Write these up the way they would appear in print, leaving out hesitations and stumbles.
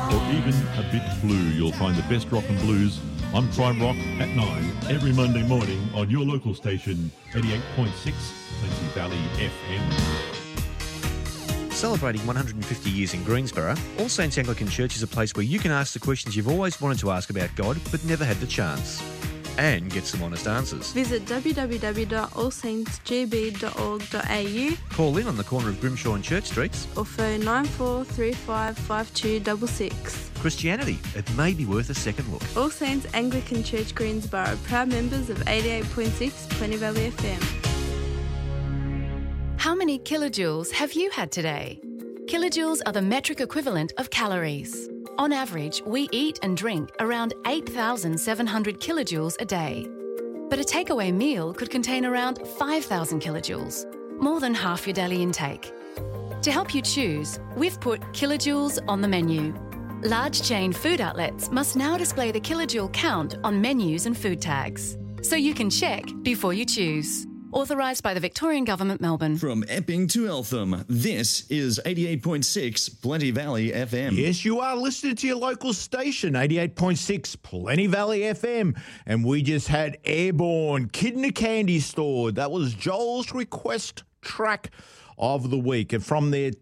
or even a bit blue. You'll find the best rock and blues on Prime Rock at 9 every Monday morning on your local station, 88.6 Plenty Valley FM. Celebrating 150 years in Greensborough, All Saints Anglican Church is a place where you can ask the questions you've always wanted to ask about God but never had the chance, and get some honest answers. Visit www.allsaintsgb.org.au. Call in on the corner of Grimshaw and Church Streets. Or phone 9435 5266. Christianity, it may be worth a second look. All Saints Anglican Church Greensborough, proud members of 88.6 Plenty Valley FM. How many kilojoules have you had today? Kilojoules are the metric equivalent of calories. On average, we eat and drink around 8,700 kilojoules a day. But a takeaway meal could contain around 5,000 kilojoules, more than half your daily intake. To help you choose, we've put kilojoules on the menu. Large chain food outlets must now display the kilojoule count on menus and food tags, so you can check before you choose. Authorised by the Victorian Government, Melbourne. From Epping to Eltham, this is 88.6 Plenty Valley FM. Yes, you are listening to your local station, 88.6 Plenty Valley FM. And we just had Airborne, Kid in a Candy Store. That was Joel's request track of the week. And from their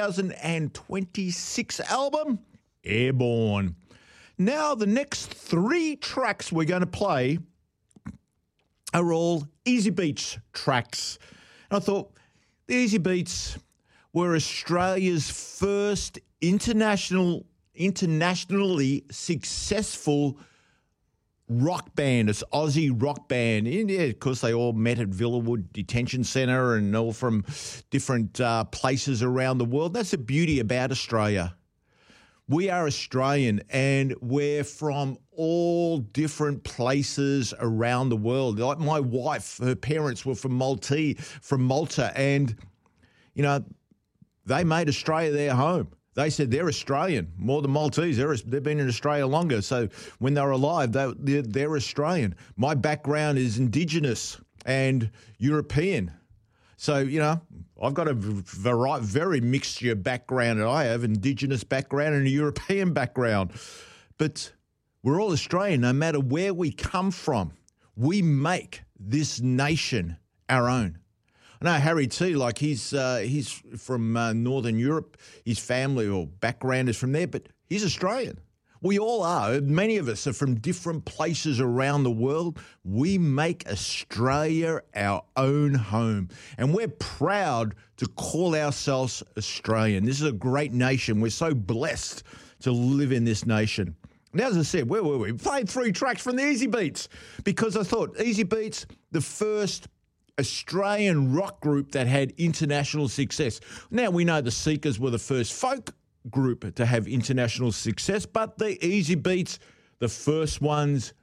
2026 album, Airborne. Now, the next three tracks we're going to play are all Easy Beats tracks. And I thought the Easy Beats were Australia's first internationally successful rock band. It's Aussie rock band. And yeah, of course, they all met at Villawood Detention Centre and all from different places around the world. That's the beauty about Australia. We are Australian and we're from all different places around the world. Like my wife, her parents were from Malta, and, you know, they made Australia their home. They said they're Australian, more than Maltese. They've been in Australia longer. So when they're alive, they're Australian. My background is Indigenous and European. So, you know, I've got a very mixture background. I have Indigenous background and a European background. But we're all Australian, no matter where we come from. We make this nation our own. I know Harry T, like he's from Northern Europe. His family or background is from there, but he's Australian. We all are. Many of us are from different places around the world. We make Australia our own home, and we're proud to call ourselves Australian. This is a great nation. We're so blessed to live in this nation. Now, as I said, where were we? We played three tracks from the Easy Beats because I thought Easy Beats, the first Australian rock group that had international success. Now, we know the Seekers were the first folk group to have international success, but the Easy Beats, the first ones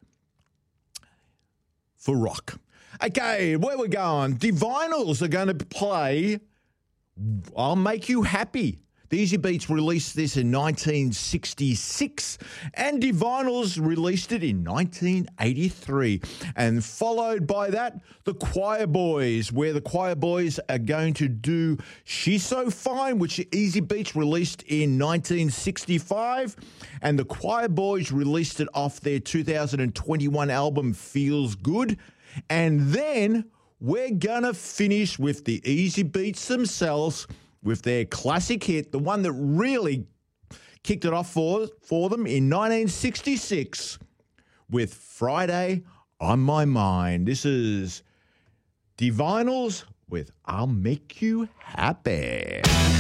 for rock. Okay, where we're going? Divinals are going to play I'll Make You Happy. The Easy Beats released this in 1966 and Divinals released it in 1983. And followed by that, the Choir Boys, where the Choir Boys are going to do She's So Fine, which the Easy Beats released in 1965. And the Choir Boys released it off their 2021 album Feels Good. And then we're going to finish with the Easy Beats themselves with their classic hit, the one that really kicked it off for them in 1966 with Friday on My Mind. This is Divinals with I'll Make You Happy.